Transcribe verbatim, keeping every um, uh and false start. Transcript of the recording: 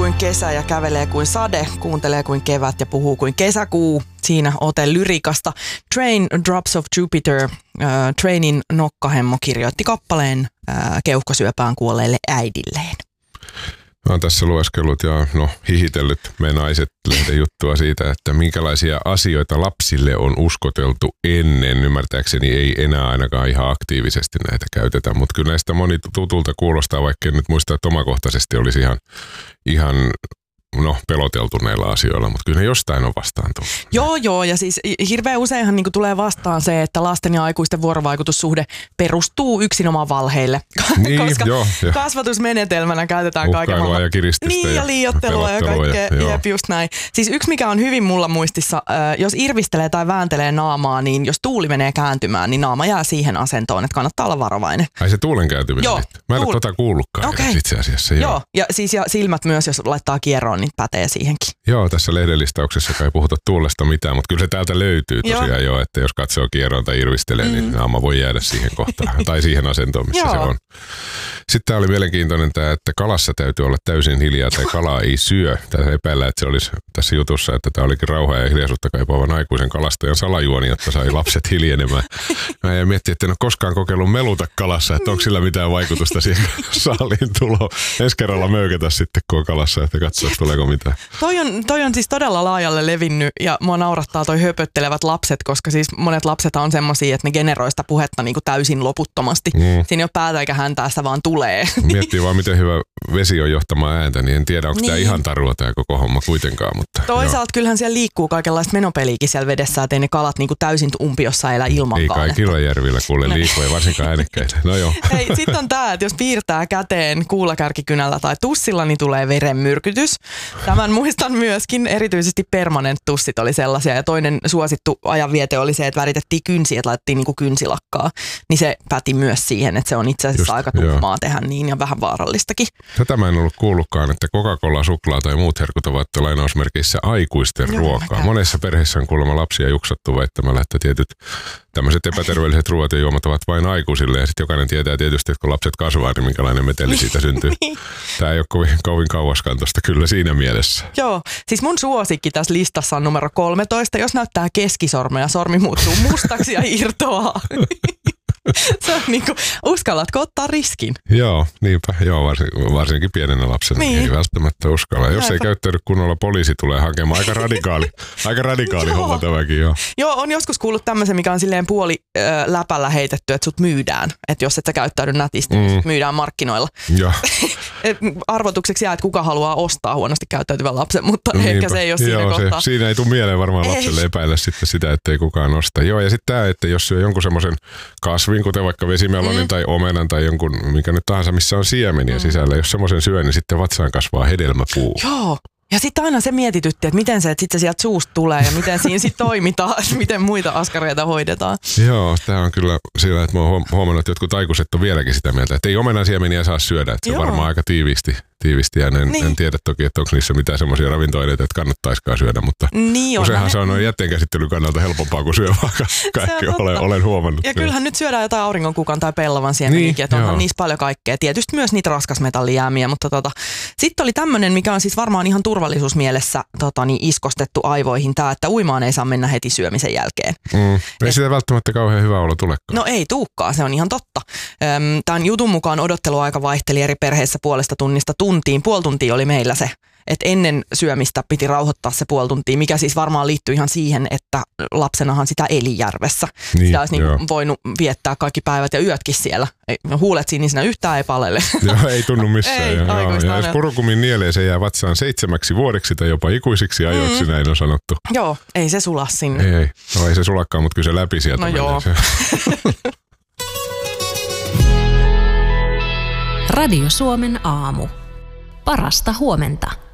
kuin kesä ja kävelee kuin sade, kuuntelee kuin kevät ja puhuu kuin kesäkuu. Siinä ote lyrikasta. Train Drops of Jupiter, äh, Trainin nokkahemmo kirjoitti kappaleen äh, keuhkosyöpään kuolleelle äidilleen. Mä oon tässä lueskellut ja no, hihitellyt me naiset lehden juttua siitä, että minkälaisia asioita lapsille on uskoteltu ennen. Ymmärtääkseni ei enää ainakaan ihan aktiivisesti näitä käytetä, mutta kyllä näistä moni tutulta kuulostaa, vaikka en nyt muista, että omakohtaisesti olisi ihan, ihan no, peloteltu näillä asioilla, mutta kyllä ne jostain on vastaan tullut. Joo, joo, ja siis hirveän useinhan niin kuin tulee vastaan se, että lasten ja aikuisten vuorovaikutussuhde perustuu yksinomaan valheille, niin, koska joo, kasvatusmenetelmänä käytetään kaiken uhkailua ja kiristystä niin, ja liioittelua ja kaikkea, jep, just näin. Siis yksi, mikä on hyvin mulla muistissa, äh, jos irvistelee tai vääntelee naamaa, niin jos tuuli menee kääntymään, niin naama jää siihen asentoon, että kannattaa olla varovainen. Ai se tuulen kääntyminen? Joo. Mä en tuul- ole tota kuullutkaan okay. itse asiassa. Joo. joo, ja siis ja silmät myös, jos laittaa kierroon, niin pätee siihenkin. Joo, tässä lehdenlistauksessa ei puhuta tuulesta mitään, mutta kyllä se täältä löytyy tosiaan jo, että jos katsoo kierroon tai irvistelee, mm. niin naama voi jäädä siihen kohtaan tai siihen asentoon, missä joo. se on. Sitten tämä oli mielenkiintoinen tämä, että kalassa täytyy olla täysin hiljaa tai kalaa ei syö. Tässä epäillään, että se olisi tässä jutussa, että tämä olikin rauhaa ja hiljaisuutta kaipaavan aikuisen kalastajan salajuoni, jotta sai lapset hiljenemään. Mä jäin miettiä, että en ole koskaan kokeillut meluta kalassa, että onko sillä mitään vaikutusta siihen saaliin tuloon. Ensi kerralla möykätä sitten, kun on kalassa, että katsoa, tuleeko mitään. Toi on, toi on siis todella laajalle levinnyt ja mua naurattaa toi höpöttelevät lapset, koska siis monet lapset on semmosia, että ne generoi sitä puhetta niin kuin täysin loputtomasti. Mm. Siinä ei ole päätä eikä häntää, sitä vaan tulee. Miettii vaan, miten hyvä vesi on johtamaan ääntä, niin en tiedä, onko niin. tämä ihan tarua tämä koko homma kuitenkaan. Mutta toisaalta joo. kyllähän siellä liikkuu kaikenlaista menopeliikin siellä vedessä, ettei ne kalat niin kuin täysin umpiossa elä ilmankaan. Ei kaikilla järvillä kuule liikkuu, ei varsinkaan äänekkäitä. No joo. Hei, sitten on tämä, että jos piirtää käteen kuulakärkikynällä tai tussilla, niin tulee verenmyrkytys. Tämän muistan myöskin, erityisesti permanent-tussit oli sellaisia. Ja toinen suosittu ajanviete oli se, että väritettiin kynsiä, että laitettiin niin kuin kynsilakkaa. Niin se päti myös siihen, että se on itse asiassa Just, aika tuhmaa joo. tehdä niin ja vähän vaarallistakin. Tätä mä en ollut kuullutkaan, että Coca-Cola, suklaa tai muut herkut ovat lainausmerkeissä aikuisten joo, ruokaa. Monessa perheessä on kuulemma lapsia juksattu väittämällä, että tietyt tämmöiset epäterveelliset ruoat ja juomat ovat vain aikuisille. Ja sitten jokainen tietää tietysti, että kun lapset kasvaa, niin minkälainen meteli siitä syntyy. Tämä ei ole kovin, kovin kauaskantoista kyllä siinä mielessä. Joo, siis mun suosikki tässä listassa on numero kolmetoista. Jos näyttää keskisormea, sormi muuttuu mustaksi ja irtoaa. Se on niinku, uskallatko ottaa riskin? Joo, niinpä. Joo, varsin, varsinkin pienenä lapsena niin. ei välttämättä uskalla. Jos Näinpä. ei käyttäydy kunnolla, poliisi tulee hakemaan. Aika radikaali, aika radikaali homma tämäkin, joo. Joo, on joskus kuullut tämmöisen, mikä on silleen puoli äh, läpällä heitetty, että sut myydään. Että jos et sä käyttäydy nätisti, mm. niin myydään markkinoilla. Joo. Arvotukseksi jää, että kuka haluaa ostaa huonosti käyttäytyvän lapsen, mutta niinpä. Ehkä se ei ole siinä joo, kohtaa. Se, siinä ei tule mieleen varmaan ei. lapselle epäillä sitten sitä, ettei kukaan osta. Joo, ja sitten tämä, että jos syö jonkun semmoisen kasvin, kuten vaikka vesimelonin mm. tai omenan tai jonkun, mikä nyt tahansa, missä on siemeniä mm. sisällä. Jos semmoisen syö, niin sitten vatsaan kasvaa hedelmäpuu. Joo. Ja sitten aina se mietitytti, että miten se, että sitten se sieltä suusta tulee ja miten siinä sitten toimitaan, miten muita askareita hoidetaan. Joo, tämä on kyllä sillä, että mä oon huomannut, että jotkut aikuiset on vieläkin sitä mieltä, että ei omenan siemeniä saa syödä. Että se on varmaan aika tiiviisti, tiivisti ja en, niin. en tiedä toki, että onko niissä mitään semmoisia ravintoaineita, että kannattaisikaan syödä, mutta niin useinhan se on noin jätteenkäsittelyn kannalta helpompaa kuin syö vaikka kaikki olen, olen huomannut. Ja kyllähän nyt syödään jotain auringonkukan tai pellavan siemeniäkin, niin, että onhan joo. niissä paljon kaikkea. Tietysti myös niitä raskasmetallijäämiä, mutta tota. Sitten oli tämmöinen, mikä on siis varmaan ihan turvallisuusmielessä tota, niin iskostettu aivoihin tämä, että uimaan ei saa mennä heti syömisen jälkeen. Mm. Ei Et, sitä välttämättä kauhean hyvä olo tulekaan. No ei tuukkaa, se on ihan totta. Tämän jutun mukaan odotteluaika vaihteli eri perheissä puolesta tunnista tuntiin. Puoli tuntia oli meillä se, että ennen syömistä piti rauhoittaa se puoli tuntia, mikä siis varmaan liittyy ihan siihen, että lapsenahan sitä eli järvessä. Niin, sitä olisi niin voinut viettää kaikki päivät ja yötkin siellä. Huulet siinä, niin siinä yhtään ei palele. Joo, ei tunnu missään. ei, ja, ja jos purukumin nielee, se jää vatsaan seitsemäksi vuodeksi tai jopa ikuisiksi ajoiksi, mm. näin on sanottu. Joo, ei se sula sinne. Ei, ei. No, ei se sulakaan, mutta kyllä se läpi sieltä no menee. Joo. Radio Suomen aamu. Parasta huomenta.